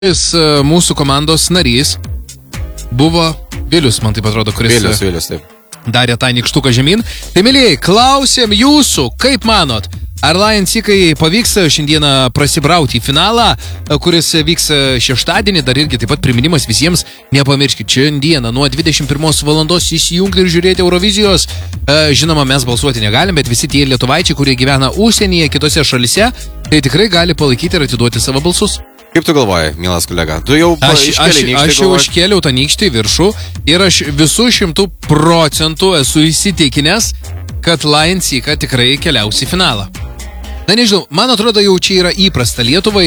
Mūsų komandos narys buvo Vilius, man taip atrodo, kuris Vilius, taip. Darė tą nykštuką žemyn. Tai, mėlyjei, klausėm jūsų, kaip manot, ar Lions Ikai pavyks šiandieną prasibrauti į finalą, kuris vyks šeštadienį, dar irgi taip pat priminimas visiems, nepamirškit, šiandieną nuo 21 valandos įsijungti ir žiūrėti Eurovizijos. Žinoma, mes balsuoti negalim, bet visi tie lietuvaičiai, kurie gyvena užsienyje, kitose šalise, tai tikrai gali palaikyti ir atiduoti savo balsus. Kaip tu galvoji, mielas kolega? Tu jau Aš jau iškėliau tą nykštį į viršų ir aš visų 100% esu įsitikinęs, kad Lions Ika tikrai keliaus į finalą. Na, nežinau, man atrodo, jau čia yra įprasta Lietuvai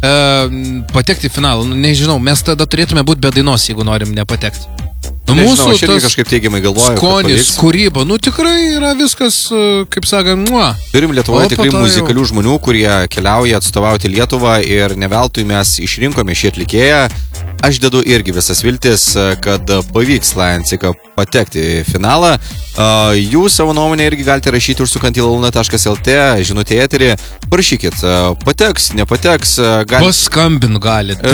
patekti į finalą. Nežinau, mes tada turėtume būti be dainos, jeigu norim nepatekti. Nežinau, aš irgi kažkaip teigiamai galvoju, skonis, kūryba, tikrai yra viskas, kaip sakant, Turim Lietuvoje tikrai muzikalių žmonių, kurie keliauja atstovauti Lietuvą ir ne veltui mes išrinkome šį atlikėją. Aš dedu irgi visas viltis, kad pavyks Lions Ika patekti į finalą. Jūs savo nuomonę irgi galite rašyti užsukant į laluna.lt, žinutė eterį. Parašykit, pateks, nepateks. Paskambin galit.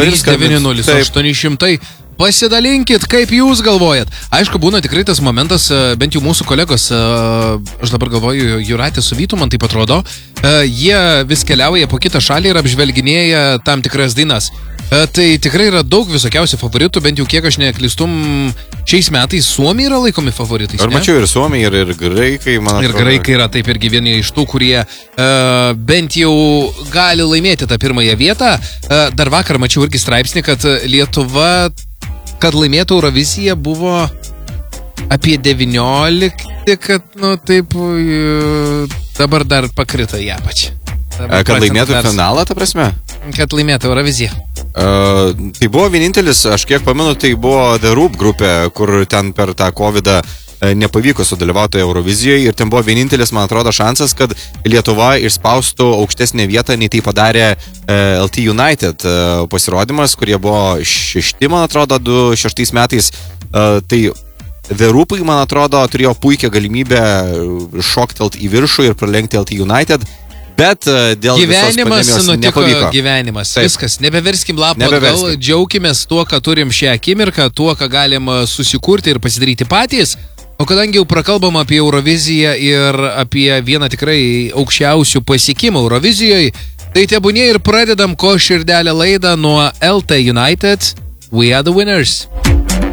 390-800. Pasidalinkit, kaip jūs galvojat. Aišku, būna tikrai tas momentas, bent jau mūsų kolegos, aš dabar galvoju, Jūratė su Vytu, man taip atrodo, jie vis keliauja po kitą šalį ir apžvelginėja tam tikras dainas. Tai tikrai yra daug visokiausių favoritų, bent jau kiek aš neklistum, šiais metais Suomiai yra laikomi favoritais. Ar mačiau ir Suomiai, ir graikai, man atrodo. Ir graikai yra taip irgi vieni iš tų, kurie bent jau gali laimėti tą pirmąją vietą. Dar vakar mačiau irgi straipsnį, kad Lietuva, kad laimėtų Euroviziją, buvo apie 19, kad, taip, dabar dar pakrito į apačią. Kad laimėtų finalą, ta prasme? Kad laimėtų Euroviziją. Tai buvo vienintelis, aš kiek pamenu, tai buvo The Roop grupė, kur ten per tą COVID-ą nepavyko sudalyvauti Eurovizijoje ir ten buvo vienintelis, man atrodo, šansas, kad Lietuva išspaustų aukštesnę vietą, nei tai padarė LT United pasirodymas, kurie buvo 6, man atrodo, 2006 metais. Tai The Roopai, man atrodo, turėjo puikią galimybę šoktelt į viršų ir pralenkti LT United, bet dėl visos pandemijos nepavyko. Gyvenimas, viskas, nebeverskim lapą atgal, džiaukimės tuo, ką turim šią akimirką, tuo, ką galim susikurti ir pasidaryti patys. O kadangi jau prakalbam apie Euroviziją ir apie vieną tikrai aukščiausių pasiekimų Eurovizijoje, tai tebūnie ir pradedam ko širdelę laidą nuo LT United. We are the winners.